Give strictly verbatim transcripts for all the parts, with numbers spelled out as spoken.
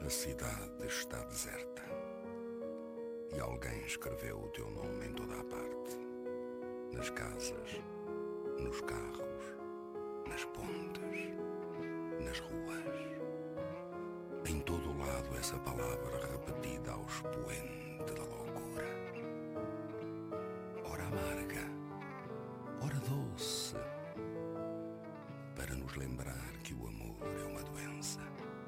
A cidade está deserta e alguém escreveu o teu nome em toda a parte. Nas casas, nos carros, nas pontes, nas ruas. Em todo o lado essa palavra repetida ao expoente da loucura. Ora amarga, ora doce, para nos lembrar que o amor é uma doença.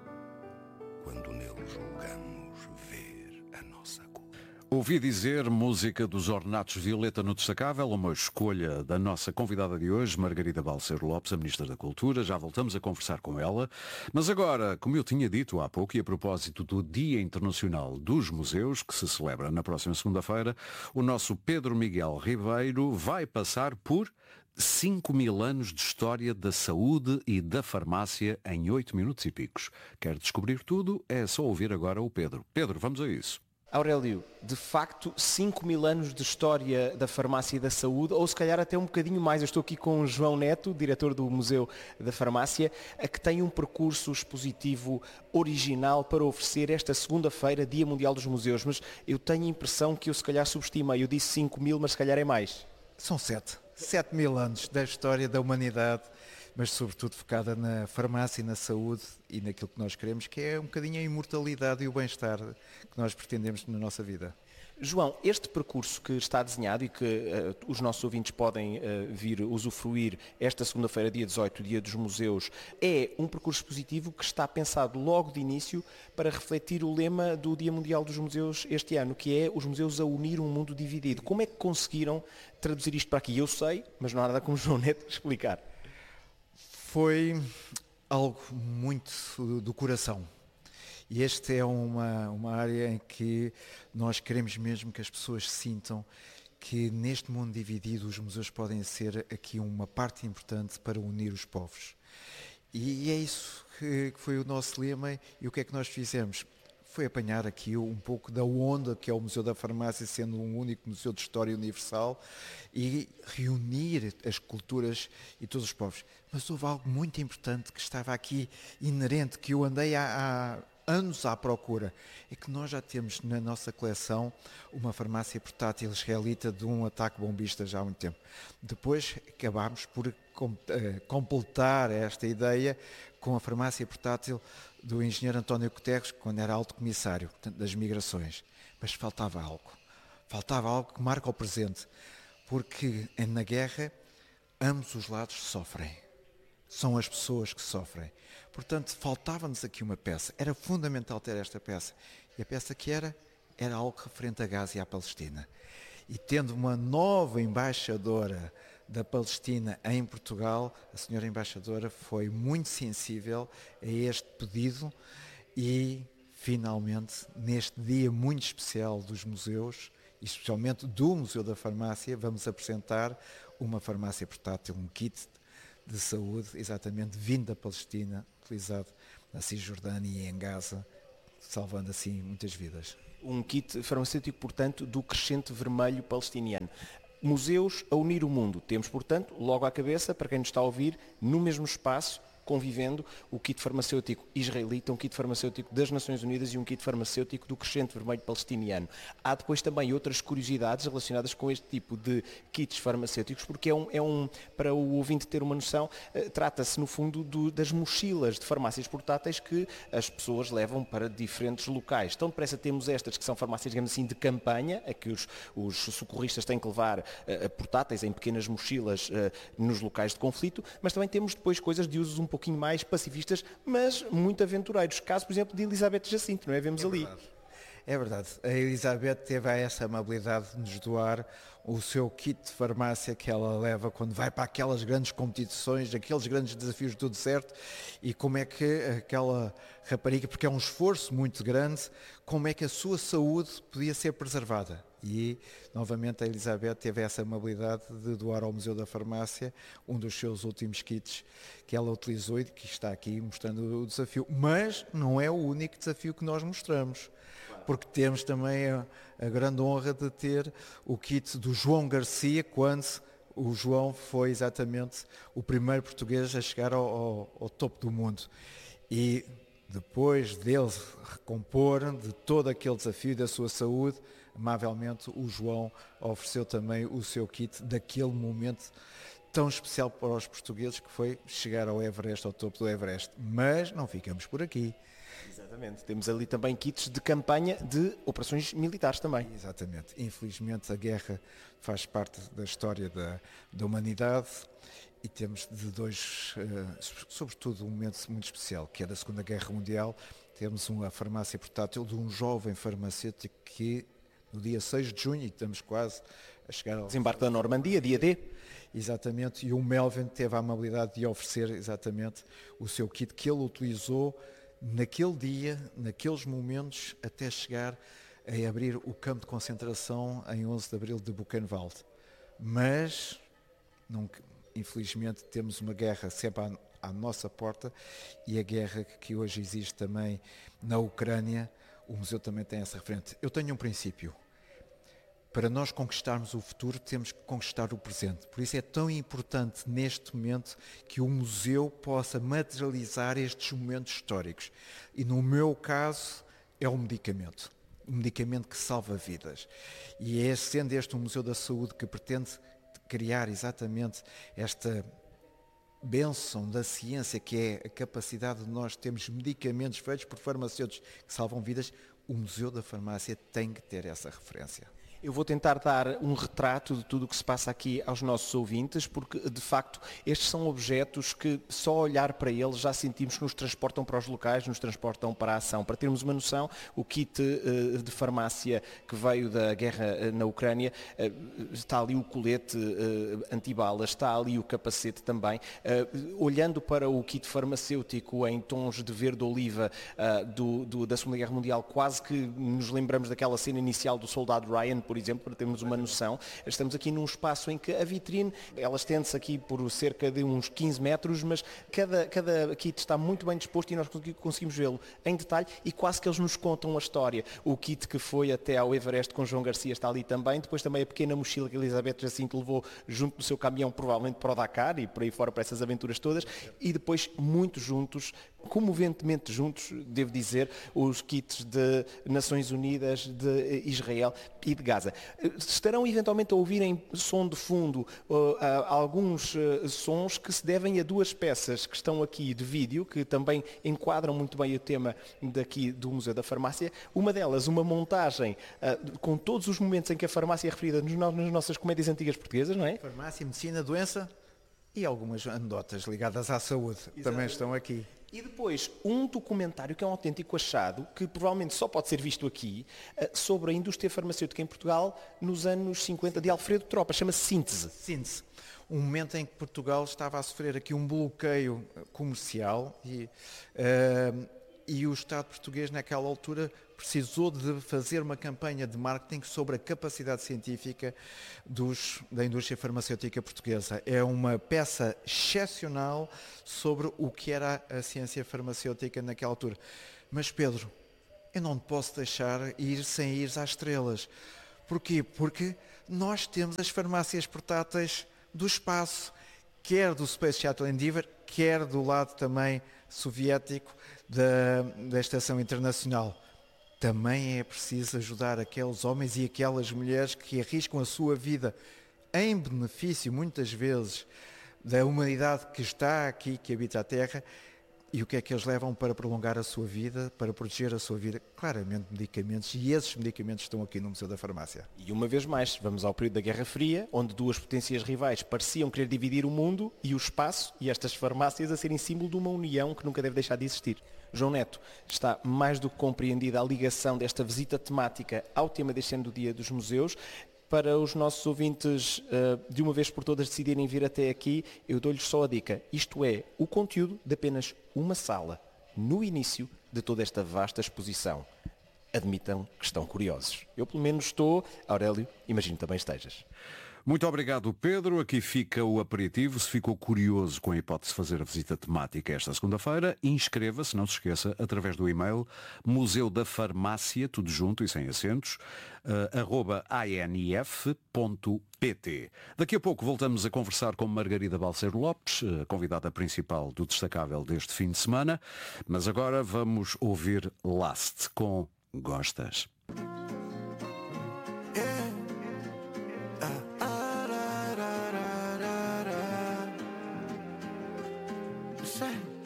Quando nele julgamos ver a nossa cor. Ouvi dizer música dos Ornatos Violeta no Destacável, uma escolha da nossa convidada de hoje, Margarida Balseiro Lopes, a Ministra da Cultura. Já voltamos a conversar com ela. Mas agora, como eu tinha dito há pouco, e a propósito do Dia Internacional dos Museus, que se celebra na próxima segunda-feira, o nosso Pedro Miguel Ribeiro vai passar por cinco mil anos de história da saúde e da farmácia em oito minutos e picos. Quer descobrir tudo? É só ouvir agora o Pedro. Pedro, vamos a isso. Aurélio, de facto, cinco mil anos de história da farmácia e da saúde, ou se calhar até um bocadinho mais. Eu estou aqui com o João Neto, diretor do Museu da Farmácia, a que tem um percurso expositivo original para oferecer esta segunda-feira, Dia Mundial dos Museus. Mas eu tenho a impressão que eu se calhar subestimei. Eu disse cinco mil, mas se calhar é mais. São sete. Sete mil anos da história da humanidade, mas sobretudo focada na farmácia e na saúde e naquilo que nós queremos, que é um bocadinho a imortalidade e o bem-estar que nós pretendemos na nossa vida. João, este percurso que está desenhado e que uh, os nossos ouvintes podem uh, vir usufruir esta segunda-feira, dia dezoito, Dia dos Museus, é um percurso positivo que está pensado logo de início para refletir o lema do Dia Mundial dos Museus este ano, que é os museus a unir um mundo dividido. Como é que conseguiram traduzir isto para aqui? Eu sei, mas não há nada como o João Neto explicar. Foi algo muito do coração. E esta é uma, uma área em que nós queremos mesmo que as pessoas sintam que neste mundo dividido os museus podem ser aqui uma parte importante para unir os povos. E é isso que, que foi o nosso lema. E o que é que nós fizemos? Foi apanhar aqui um pouco da onda que é o Museu da Farmácia, sendo um único museu de história universal, e reunir as culturas e todos os povos. Mas houve algo muito importante que estava aqui inerente, que eu andei há, há anos à procura, é que nós já temos na nossa coleção uma farmácia portátil israelita de um ataque bombista já há muito tempo. Depois acabámos por completar esta ideia com a farmácia portátil do engenheiro António Guterres, quando era alto comissário, portanto, das migrações. Mas faltava algo. Faltava algo que marca o presente. Porque na guerra, ambos os lados sofrem. São as pessoas que sofrem. Portanto, faltava-nos aqui uma peça. Era fundamental ter esta peça. E a peça que era, era algo referente a Gaza e à Palestina. E tendo uma nova embaixadora da Palestina em Portugal, a senhora embaixadora foi muito sensível a este pedido e, finalmente, neste dia muito especial dos museus, e especialmente do Museu da Farmácia, vamos apresentar uma farmácia portátil, um kit de saúde, exatamente vindo da Palestina, utilizado na Cisjordânia e em Gaza, salvando assim muitas vidas. Um kit farmacêutico, portanto, do Crescente Vermelho Palestiniano. Museus a unir o mundo. Temos, portanto, logo à cabeça, para quem nos está a ouvir, no mesmo espaço, convivendo, o kit farmacêutico israelita, um kit farmacêutico das Nações Unidas e um kit farmacêutico do Crescente Vermelho Palestiniano. Há depois também outras curiosidades relacionadas com este tipo de kits farmacêuticos, porque é um, é um para o ouvinte ter uma noção, eh, trata-se no fundo do, das mochilas de farmácias portáteis que as pessoas levam para diferentes locais. Tão depressa temos estas que são farmácias, digamos assim, de campanha, a que os, os socorristas têm que levar eh, portáteis em pequenas mochilas eh, nos locais de conflito, mas também temos depois coisas de usos um pouco pouquinho mais pacifistas, mas muito aventureiros. Caso, por exemplo, de Elizabeth Jacinto, não é? Vemos é ali. Verdade. É verdade. A Elizabeth teve essa amabilidade de nos doar o seu kit de farmácia que ela leva quando vai para aquelas grandes competições, aqueles grandes desafios do deserto, e como é que aquela rapariga, porque é um esforço muito grande, como é que a sua saúde podia ser preservada. E, novamente, a Elizabeth teve essa amabilidade de doar ao Museu da Farmácia um dos seus últimos kits que ela utilizou e que está aqui mostrando o desafio. Mas não é o único desafio que nós mostramos, porque temos também a, a grande honra de ter o kit do João Garcia, quando o João foi exatamente o primeiro português a chegar ao, ao, ao topo do mundo. E depois dele recompor de todo aquele desafio da sua saúde, amavelmente o João ofereceu também o seu kit daquele momento tão especial para os portugueses, que foi chegar ao Everest, ao topo do Everest. Mas não ficamos por aqui. Exatamente. Temos ali também kits de campanha de operações militares também. Exatamente. Infelizmente a guerra faz parte da história da, da humanidade e temos de dois, uh, sobretudo um momento muito especial, que é da Segunda Guerra Mundial. Temos uma farmácia portátil de um jovem farmacêutico que no dia seis de junho, e estamos quase a chegar ao desembarque da Normandia, dia D. Exatamente, e o Melvin teve a amabilidade de oferecer exatamente o seu kit que ele utilizou naquele dia, naqueles momentos, até chegar a abrir o campo de concentração em onze de abril de Buchenwald. Mas, não, infelizmente, temos uma guerra sempre à, à nossa porta, e a guerra que hoje existe também na Ucrânia, o museu também tem essa referente. Eu tenho um princípio. Para nós conquistarmos o futuro, temos que conquistar o presente. Por isso é tão importante, neste momento, que o museu possa materializar estes momentos históricos. E no meu caso, é um medicamento. Um medicamento que salva vidas. E é sendo este um Museu da Saúde que pretende criar exatamente esta bênção da ciência, que é a capacidade de nós termos medicamentos feitos por farmacêuticos que salvam vidas, o Museu da Farmácia tem que ter essa referência. Eu vou tentar dar um retrato de tudo o que se passa aqui aos nossos ouvintes, porque de facto estes são objetos que só olhar para eles já sentimos que nos transportam para os locais, nos transportam para a ação. Para termos uma noção, o kit uh, de farmácia que veio da guerra uh, na Ucrânia, uh, está ali o colete uh, antibalas, está ali o capacete também. Uh, olhando para o kit farmacêutico em tons de verde-oliva uh, do, do, da Segunda Guerra Mundial, quase que nos lembramos daquela cena inicial do soldado Ryan, por exemplo, para termos uma noção. Estamos aqui num espaço em que a vitrine, ela estende-se aqui por cerca de uns quinze metros, mas cada, cada kit está muito bem disposto e nós conseguimos vê-lo em detalhe e quase que eles nos contam a história. O kit que foi até ao Everest com João Garcia está ali também, depois também a pequena mochila que Elizabeth Jacinto levou junto do seu caminhão, provavelmente para o Dakar e por aí fora para essas aventuras todas, e depois muito juntos, comoventemente juntos, devo dizer, os kits de Nações Unidas, de Israel e de Gaza. Estarão eventualmente a ouvir em som de fundo uh, alguns uh, sons que se devem a duas peças que estão aqui de vídeo, que também enquadram muito bem o tema daqui do Museu da Farmácia. Uma delas, uma montagem uh, com todos os momentos em que a farmácia é referida nos, nas nossas comédias antigas portuguesas, não é? Farmácia, medicina, doença e algumas anedotas ligadas à saúde. Exatamente. Também estão aqui. E depois, um documentário que é um autêntico achado, que provavelmente só pode ser visto aqui, sobre a indústria farmacêutica em Portugal nos anos cinquenta, de Alfredo Tropa, chama-se Síntese. Síntese. Um momento em que Portugal estava a sofrer aqui um bloqueio comercial e, uh, e o Estado português, naquela altura, precisou de fazer uma campanha de marketing sobre a capacidade científica dos, da indústria farmacêutica portuguesa. É uma peça excepcional sobre o que era a ciência farmacêutica naquela altura. Mas, Pedro, eu não te posso deixar ir sem ir às estrelas. Porquê? Porque nós temos as farmácias portáteis do espaço, quer do Space Shuttle Endeavour, quer do lado também soviético da, da Estação Internacional. Também é preciso ajudar aqueles homens e aquelas mulheres que arriscam a sua vida em benefício, muitas vezes, da humanidade que está aqui, que habita a Terra. E o que é que eles levam para prolongar a sua vida, para proteger a sua vida? Claramente medicamentos, e esses medicamentos estão aqui no Museu da Farmácia. E uma vez mais, vamos ao período da Guerra Fria, onde duas potências rivais pareciam querer dividir o mundo e o espaço, e estas farmácias a serem símbolo de uma união que nunca deve deixar de existir. João Neto, está mais do que compreendida a ligação desta visita temática ao tema deste ano do Dia dos Museus. Para os nossos ouvintes, de uma vez por todas, decidirem vir até aqui, eu dou-lhes só a dica. Isto é o conteúdo de apenas uma sala, no início de toda esta vasta exposição. Admitam que estão curiosos. Eu, pelo menos, estou. Aurélio, imagino também estejas. Muito obrigado, Pedro. Aqui fica o aperitivo. Se ficou curioso com a hipótese de fazer a visita temática esta segunda-feira, inscreva-se, não se esqueça, através do e-mail museu da farmácia, tudo junto e sem acentos, uh, arroba anf ponto pt. Daqui a pouco voltamos a conversar com Margarida Balseiro Lopes, a convidada principal do Destacável deste fim de semana. Mas agora vamos ouvir Last com Gostas. Say